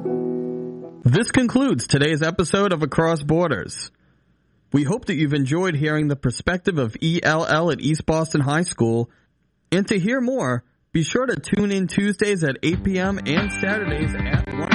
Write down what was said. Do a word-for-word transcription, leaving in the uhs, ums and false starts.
This concludes today's episode of Across Borders. We hope that you've enjoyed hearing the perspective of E L L at East Boston High School. And to hear more, be sure to tune in Tuesdays at eight p.m. and Saturdays at one